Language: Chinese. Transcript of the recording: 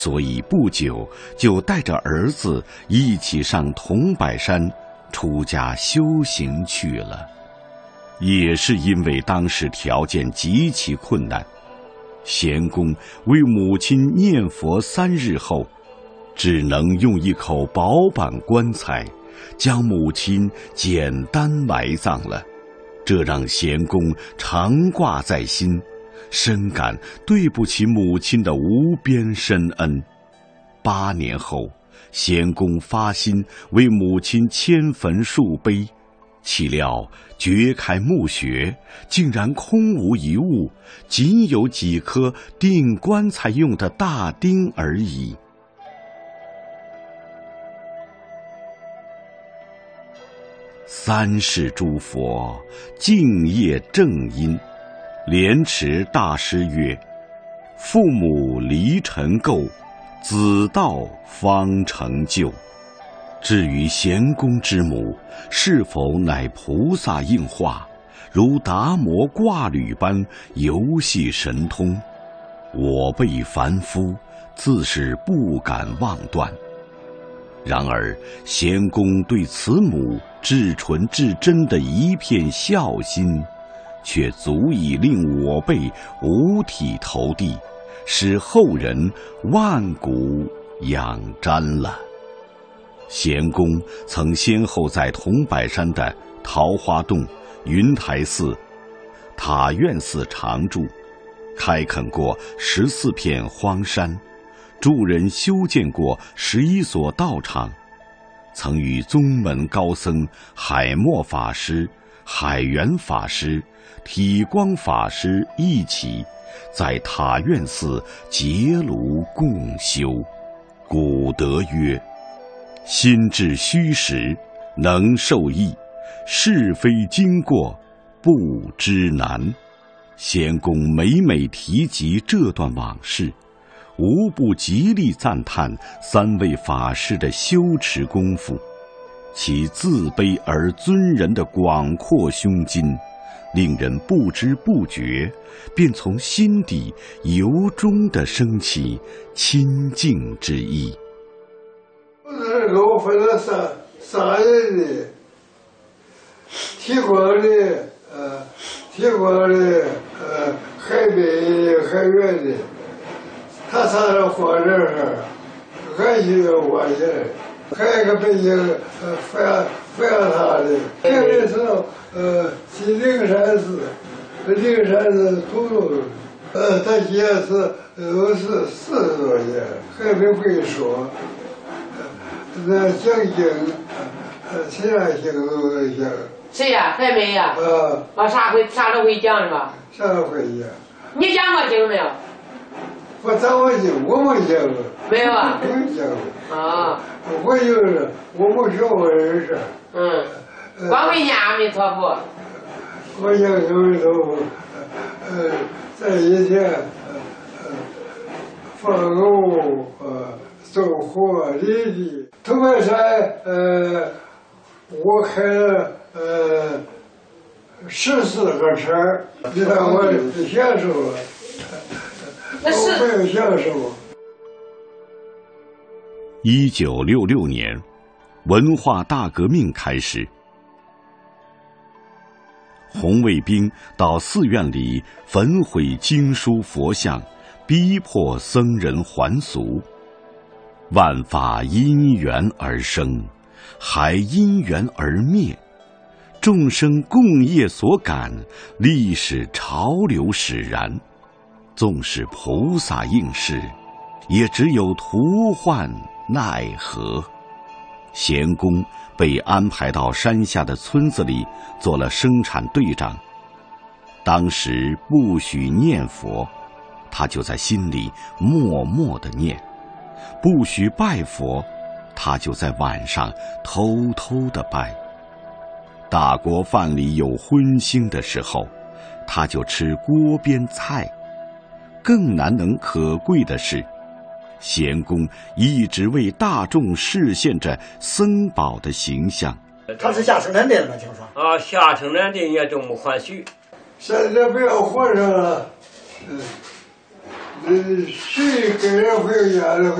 所以不久就带着儿子一起上桐柏山出家修行去了。也是因为当时条件极其困难，贤公为母亲念佛3日后，只能用一口薄板棺材将母亲简单埋葬了。这让贤公常挂在心，深感对不起母亲的无边深恩。8年后，贤公发心为母亲迁坟树碑，岂料掘开墓穴，竟然空无一物，仅有几颗钉棺材用的大钉而已。3世诸佛敬业正因，莲池大师曰：父母离尘垢，子道方成就。至于贤公之母是否乃菩萨应化，如达摩挂履般游戏神通，我辈凡夫自是不敢妄断。然而贤公对慈母至纯至真的一片孝心，却足以令我辈五体投地，使后人万古仰瞻了。贤公曾先后在桐柏山的桃花洞、云台寺、塔院寺常住，开垦过14片荒山，助人修建过11所道场，曾与宗门高僧海默法师、海源法师、体光法师一起在塔院寺结庐共修。古德曰：心至虚实，能受益；是非经过，不知难。贤公每每提及这段往事，无不极力赞叹3位法师的修持功夫，其自卑而尊人的广阔胸襟，令人不知不觉便从心底由衷地升起亲近之意。 给我分了三人的，提光的，海北海远的，他3人活这儿，俺就我去，还有个北京扶阳他的，这个是去灵山寺土路，他也是都是40多年，还没会说。那讲经，其他经都能讲。 谁呀？还没呀？啥都会讲是吧？ 啥都会讲。 你讲过经没有？ 我讲过经，我没讲过。 没有啊？ 没讲过。 啊。 我就是我没学过人事。 光会念阿弥陀佛。 我讲阿弥陀佛，在以前，放牛走火犁地。桐柏山，我开了14个车，你看我享受了，我没有享受。 1966年，文化大革命开始，红卫兵到寺院里焚毁经书佛像，逼迫僧人还俗。万法因缘而生，还因缘而灭，众生共业所感，历史潮流使然。纵使菩萨应是，也只有徒患奈何。贤公被安排到山下的村子里做了生产队长，当时不许念佛，他就在心里默默地念；不许拜佛，他就在晚上偷偷地拜。大锅饭里有荤腥的时候，他就吃锅边菜。更难能可贵的是，贤公一直为大众示现着僧宝的形象。 他是下生产队的吗？听说啊，下生产队也这么欢喜。 现在不要和尚了， 谁给人回家了？